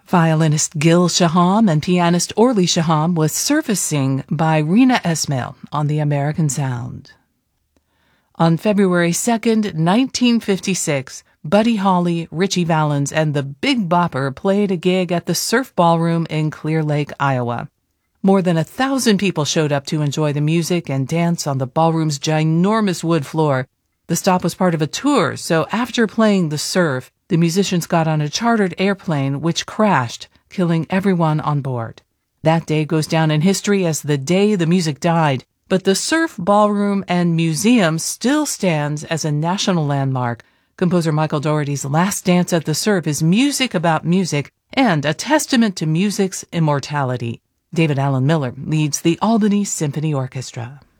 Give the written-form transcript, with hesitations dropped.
Violinist Gil Shaham and pianist Orly Shaham with Surfacing by Rina Esmail on the American Sound. On February 2nd, 1956, Buddy Holly, Ritchie Valens, and the Big Bopper played a gig at the Surf Ballroom in Clear Lake, Iowa. More than 1,000 people showed up to enjoy the music and dance on the ballroom's ginormous wood floor. The stop was part of a tour, so after playing the surf, the musicians got on a chartered airplane which crashed, killing everyone on board. That day goes down in history as the day the music died, but the Surf Ballroom and Museum still stands as a national landmark. Composer Michael Dougherty's Last Dance at the Surf is music about music and a testament to music's immortality. David Allen Miller leads the Albany Symphony Orchestra.